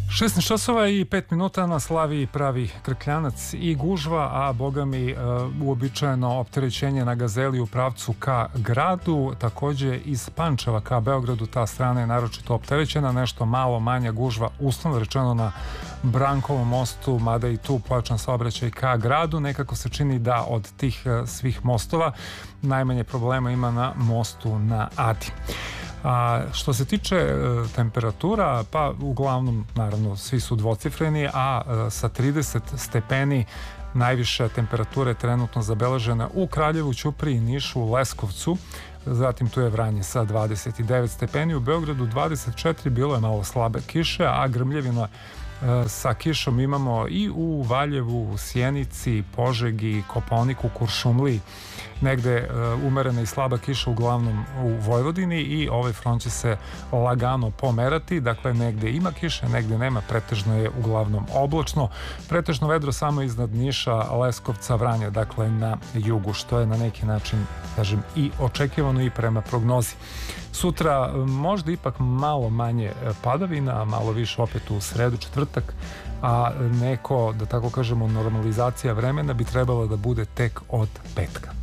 16 časova i 5 minuta na Slaviji pravi krkljanac i gužva, a boga mi uobičajeno opterećenje na Gazeli u pravcu ka gradu, takođe iz Pančeva ka Beogradu, ta strana je naročito opterećena, nešto malo manja gužva uslovno rečeno na Brankovom mostu, mada i tu pojačan saobraćaj ka gradu. Nekako se čini da od tih svih mostova najmanje problema ima na mostu na Adi. A što se tiče temperatura, pa uglavnom naravno svi su dvocifreni, a sa 30 stepeni najviša temperatura je trenutno zabeležena u Kraljevu, Ćupriji, Nišu, Leskovcu, zatim tu je Vranje sa 29 stepeni, u Beogradu 24, bilo je malo slabe kiše, a grmljevina sa kišom imamo i u Valjevu, Sjenici, Požegi, Kopaoniku, Kuršumliji, negde umerena i slaba kiša uglavnom u Vojvodini i ovaj front će se lagano pomerati, dakle negde ima kiše, negde nema, pretežno je uglavnom oblačno, pretežno vedro samo iznad Niša, Leskovca, Vranja, dakle na jugu, što je na neki način, kažem, i očekivano i prema prognozi. Sutra možda ipak malo manje padavina, malo više opet u sredu, četvrtak, a neko, da tako kažemo, normalizacija vremena bi trebala da bude tek od petka.